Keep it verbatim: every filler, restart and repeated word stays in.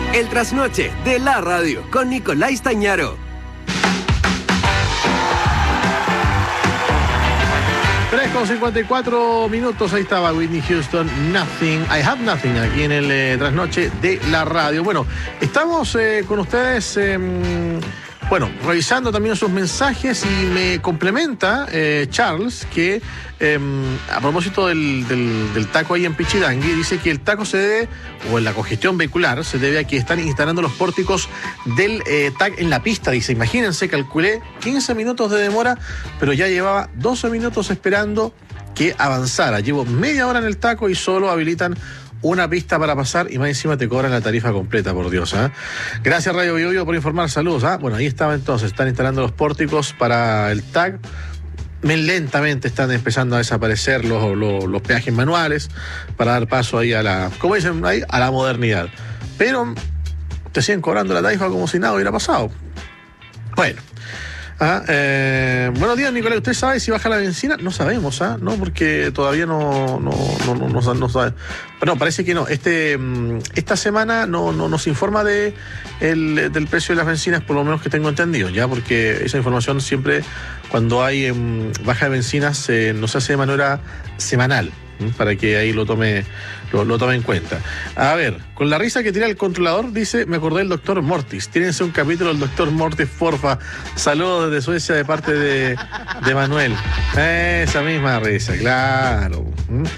El trasnoche de la radio con Nicolás Tañaro. tres con cincuenta y cuatro minutos, ahí estaba Whitney Houston, Nothing, I Have Nothing, aquí en el eh, trasnoche de la radio. Bueno, estamos eh, con ustedes, eh, bueno, revisando también sus mensajes y me complementa eh, Charles que eh, a propósito del, del, del taco ahí en Pichidangui, dice que el taco se debe, o en la congestión vehicular, se debe a que están instalando los pórticos del eh, T A C en la pista. Dice, imagínense, calculé quince minutos de demora, pero ya llevaba doce minutos esperando que avanzara. Llevo media hora en el taco y solo habilitan una pista para pasar y más encima te cobran la tarifa completa, por Dios. ¿eh? Gracias Radio Bio Bio por informar, saludos. ¿eh? Bueno, ahí estaba entonces, están instalando los pórticos para el T A C. Lentamente están empezando a desaparecer los, los, los peajes manuales para dar paso ahí a la, como dicen ahí, a la modernidad. Pero te siguen cobrando la tarifa como si nada hubiera pasado. Bueno. Ah, eh, buenos días, Nicolás. ¿Usted sabe si baja la benzina? No sabemos, ¿ah? No, porque todavía no, no, no, no, no, no sabe. Pero no, parece que no. Este, esta semana no, no nos informa de el, del precio de las bencinas, por lo menos que tengo entendido, ya, porque esa información siempre, cuando hay um, baja de bencinas, eh, no se hace de manera semanal. Para que ahí lo tome, lo, lo tome en cuenta. A ver, con la risa que tira el controlador, dice, me acordé del doctor Mortis. Tírense un capítulo del doctor Mortis, porfa. Saludos desde Suecia de parte de, de Manuel. Esa misma risa, claro.